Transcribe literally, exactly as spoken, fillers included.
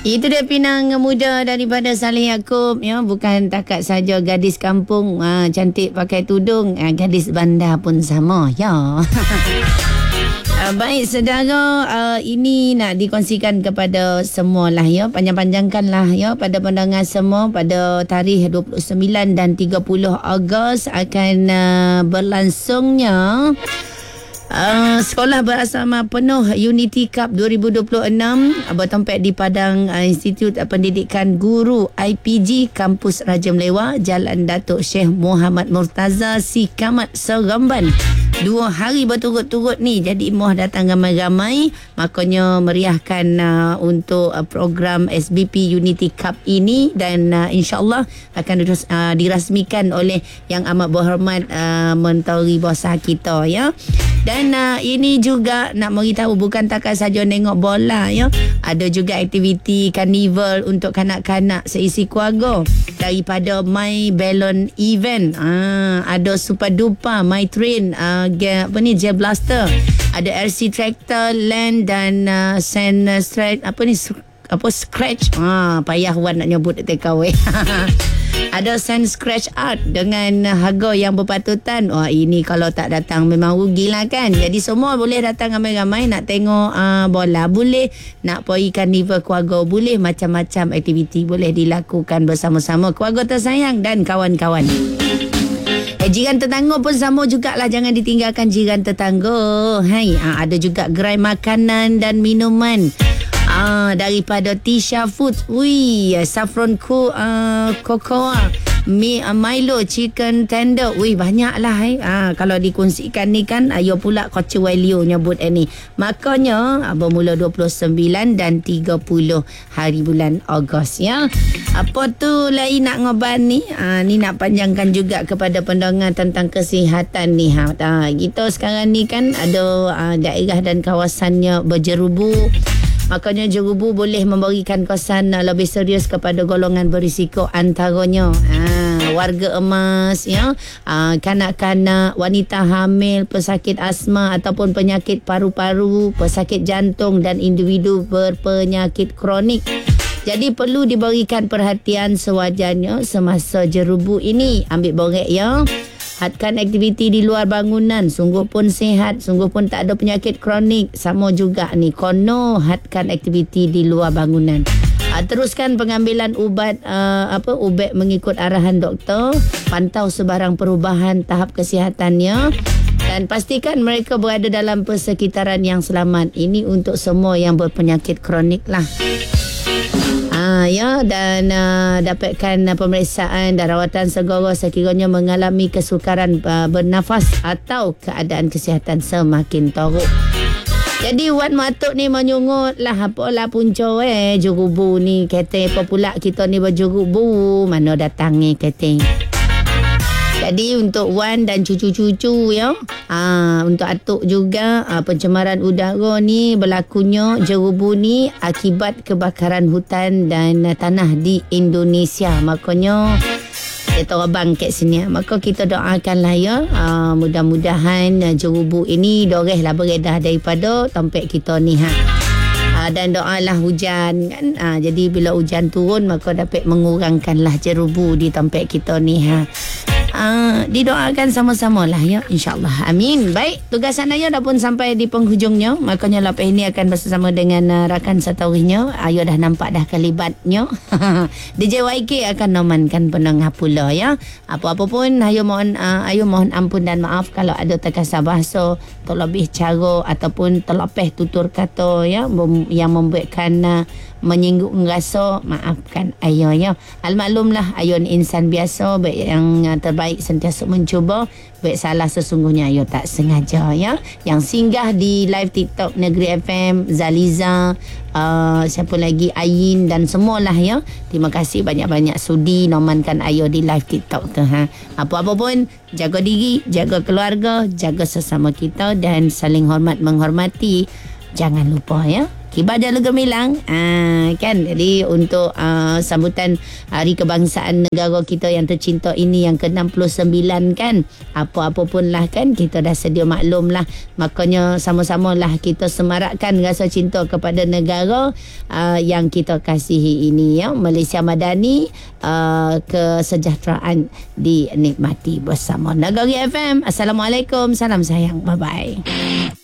Itu dia pinang muda daripada Saleh Yaakob, ya. Bukan takat saja gadis kampung ha, cantik pakai tudung, ha, gadis bandar pun sama, ya. Uh, baik, saudara, uh, ini nak dikongsikan kepada semua lah, ya. Panjang-panjangkan lah, ya, pada pendengar semua. Pada tarikh dua puluh sembilan dan tiga puluh Ogos akan uh, berlangsungnya Uh, sekolah berasrama penuh Unity Cup dua ribu dua puluh enam bertempat di Padang uh, Institut Pendidikan Guru I P G Kampus Raja Melewa, Jalan Datuk Syekh Muhammad Murtaza, Sikamat, Seremban. Dua hari berturut-turut ni, jadi Muah datang ramai-ramai, makanya meriahkan uh, untuk uh, program S B P Unity Cup ini, dan uh, insyaAllah akan dirus, uh, dirasmikan oleh Yang Amat Berhormat uh, Menteri Besar kita, ya. Dan uh, ini juga nak beritahu, bukan takat saja nengok bola, ya. Ada juga aktiviti karnival untuk kanak-kanak seisi keluarga daripada My Balloon Event. Ah, ada Super Duper, My Train, uh, apa ni, J Blaster, ada R C Tractor, Land dan uh, Sand uh, Stretch, apa ni, apa Scratch. Ah, payah Wan nak nyebut T K W. Ada Sand Scratch Art dengan harga yang berpatutan. Wah, ini kalau tak datang memang rugilah kan. Jadi semua boleh datang ramai-ramai nak tengok uh, bola, boleh nak pergi karnival keluarga, boleh macam-macam aktiviti boleh dilakukan bersama-sama keluarga tersayang dan kawan-kawan. Eh, jiran tetangga pun sama jugalah, jangan ditinggalkan jiran tetangga. Hai, ha, ada juga gerai makanan dan minuman. Ah, daripada Tisha Foods, wih, Saffron Cool, uh, Cocoa, Mi, uh, Milo, Chicken Tender, wih, banyak lah. Eh. Ah, kalau dikongsikan ni kan, ayo pula Koci Wailio nyebut eh, ni. Makanya, ah, bermula dua puluh sembilan dan tiga puluh hari bulan Ogos, ya. Apa tu lain nak ngoban ni? Ah, ni nak panjangkan juga kepada pendengar tentang kesihatan ni. Ha. Ah, kita sekarang ni kan ada ah, daerah dan kawasannya berjerubu. Makanya jerubu boleh memberikan kesan uh, lebih serius kepada golongan berisiko, antaranya ha, warga emas, ya, uh, kanak-kanak, wanita hamil, pesakit asma ataupun penyakit paru-paru, pesakit jantung dan individu berpenyakit kronik. Jadi perlu diberikan perhatian sewajarnya semasa jerubu ini. Ambil borek, ya. Hadkan aktiviti di luar bangunan, sungguh pun sihat, sungguh pun tak ada penyakit kronik. Sama juga ni, kono hadkan aktiviti di luar bangunan. Uh, teruskan pengambilan ubat uh, apa ubat mengikut arahan doktor, pantau sebarang perubahan tahap kesihatannya dan pastikan mereka berada dalam persekitaran yang selamat. Ini untuk semua yang berpenyakit kronik lah. Ah, ya, dan uh, dapatkan uh, pemeriksaan dan rawatan segera sekiranya mengalami kesukaran uh, bernafas atau keadaan kesihatan semakin teruk. Jadi Wan Matuk ni menyungut lah, apalah punca eh jerubu ni. Kata apa pula kita ni berjerubu, mana datang ni kata. Jadi untuk Wan dan cucu-cucu, ya, ha, untuk atuk juga, ha, pencemaran udara ni berlakunya jerubu ni akibat kebakaran hutan dan uh, tanah di Indonesia. Makanya kita orang kat sini, maka kita doakanlah, ya, ha, mudah-mudahan uh, jerubu ini dorehlah beredar daripada tempat kita ni, ha. Ha, dan doalah hujan kan. Ha, jadi bila hujan turun maka dapat mengurangkanlah jerubu di tempat kita ni, ha. Uh, didoakan sama-sama lah, ya, insyaAllah. Amin. Baik, tugasan Ayo dah pun sampai di penghujungnya. Makanya lepas ini akan bersama dengan uh, rakan satawinya. Ayo dah nampak dah kelibatnya. D J Y K akan nomankan penengah pula, ya. Apa-apa pun Ayo mohon uh, Ayo mohon ampun dan maaf kalau ada terkasar bahasa, terlebih cara ataupun terlepeh tutur kata, ya, yang membuatkan uh, menyinggung rasa. Maafkan Ayo, ya. Al-maklumlah Ayo ni insan biasa, baik yang uh, terbaik baik sentiasa mencuba, baik salah sesungguhnya Ayo tak sengaja, ya. Yang singgah di live TikTok Negeri F M, Zaliza, uh, siapa lagi, Ayin dan semualah, ya. Terima kasih banyak-banyak sudi nomankan Ayo di live TikTok tu, ha. Apa-apa pun jaga diri, jaga keluarga, jaga sesama kita dan saling hormat menghormati. Jangan lupa ya. Kibar Jalur Gemilang uh, kan. Jadi untuk uh, sambutan Hari Kebangsaan negara kita yang tercinta ini yang ke enam puluh sembilan kan. Apa-apa pun lah kan, kita dah sedia maklum lah. Makanya sama-sama lah kita semarakkan rasa cinta kepada negara uh, yang kita kasihi ini ya. Malaysia Madani, uh, kesejahteraan dinikmati bersama. Nagari F M. Assalamualaikum. Salam sayang. Bye-bye.